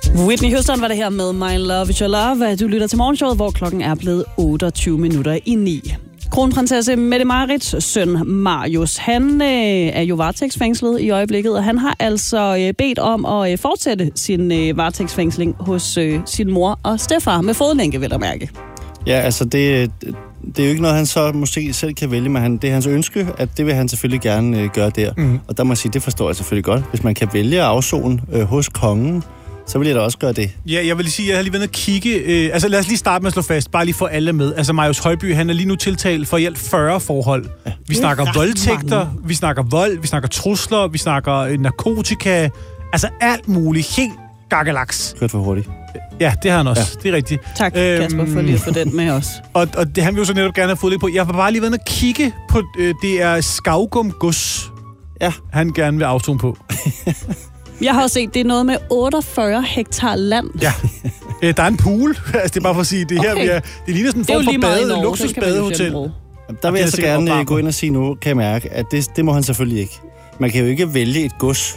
Whitney Houston var det her med My Love Is Your Love. Du lytter til morgenshowet, hvor klokken er blevet 28:09. Kronprinsesse Mette-Marits søn Marius, han er jo varetægtsfængslet i øjeblikket, og han har altså bedt om at fortsætte sin varetægtsfængsling hos sin mor og stedfar med fodlænke, vil jeg mærke. Ja, altså det er jo ikke noget, han så måske selv kan vælge, men det er hans ønske, at det vil han selvfølgelig gerne gøre der. Mm. Og der må jeg sige, det forstår jeg selvfølgelig godt. Hvis man kan vælge at afzone hos kongen, så vil jeg da også gøre det. Ja, jeg vil lige sige, at jeg har lige været at kigge. Lad os lige starte med at slå fast, bare lige for alle med. Altså, Marius Højby, han er lige nu tiltalt for i alt 40 forhold. Ja. Vi snakker voldtægter, vi snakker vold, vi snakker trusler, vi snakker narkotika. Altså alt muligt. Helt gakkelaks. Kørt for hurtigt. Ja, det har han også. Ja. Det er rigtigt. Tak, Kasper, for lige at få den med os. Og det han vil jo så netop gerne have fået lidt på. Jeg var bare lige været at kigge på, det er Skaugum Gods. Ja. Han gerne vil afzone på. Jeg har også set, det er noget med 48 hektar land. Ja. Der er en pool. Altså, det er bare for at sige, det her, det ligner sådan en form for luksusbadehotel. Der vil jeg så gerne gå ind og sige nu, kan jeg mærke, at det må han selvfølgelig ikke. Man kan jo ikke vælge et gods,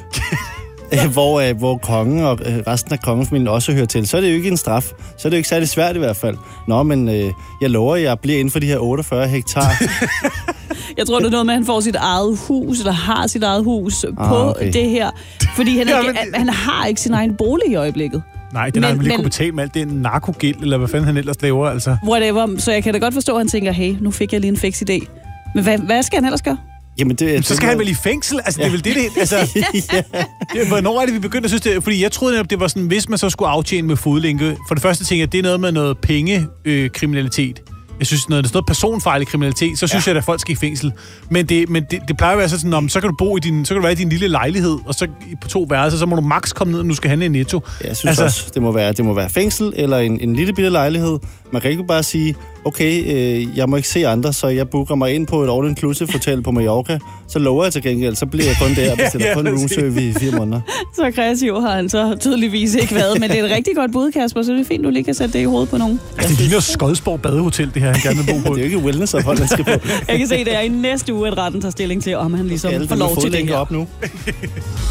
hvor kongen og resten af kongefamilien også hører til. Så er det jo ikke en straf. Så er det jo ikke særlig svært i hvert fald. Nå, men jeg lover, at jeg bliver inden for de her 48 hektar. Jeg tror, det er noget med, at han får sit eget hus, eller har sit eget hus på det her. Fordi han har ikke sin egen bolig i øjeblikket. Nej, den har han vel ikke kunne betale med alt. Det er en narkogæld, eller hvad fanden han ellers laver, altså. Whatever. Så jeg kan da godt forstå, at han tænker, hey, nu fik jeg lige en fix idé. Men hvad skal han ellers gøre? Jamen så skal han vel i fængsel? Altså, det er vel det. Altså, hvornår er det, vi begyndte at synes det? Fordi jeg troede netop, det var sådan, hvis man så skulle aftjene med fodlænke. For det første tænker jeg, at det er noget med noget pengekriminalitet. Jeg synes, når det er noget personfarlig kriminalitet, så synes jeg, at folk skal i fængsel. Men det plejer at være sådan, så kan du bo så kan du være i din lille lejlighed, og så på 2 værelser, så må du maks komme ned, når du skal handle i Netto. Ja, jeg synes også, det må være fængsel eller en lille bitte lejlighed. Man kan ikke bare sige, okay, jeg må ikke se andre, så jeg booker mig ind på et all-inclusive hotel på Mallorca. Så lover jeg til gengæld, så bliver jeg kun der og bestiller kun roomservice i 4 måneder. Så kreativ har han så tydeligvis ikke været, men det er et rigtig godt bud, Kasper, så det er fint, du lige kan sætte det i hovedet på nogen. Altså, det ligner Skodsborg Badehotel, det her, han gerne vil bo på. Det er jo ikke wellnessophold, han skal på. Jeg kan se, det er i næste uge, at retten tager stilling til, om han ligesom får lov til det her. Op nu.